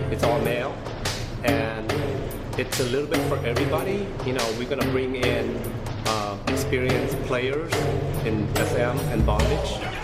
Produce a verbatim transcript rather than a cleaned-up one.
It's all male, and it's a little bit for everybody. You know, we're gonna bring in uh, experienced players in S M and bondage.